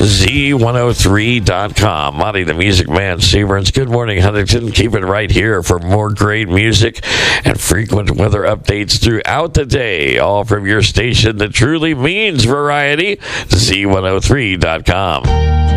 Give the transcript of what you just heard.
Z103.com. Monty the Music Man Severance. Good morning, Huntington. Keep it right here for more great music and frequent weather updates throughout the day. All from your station that truly means variety. Z103.com.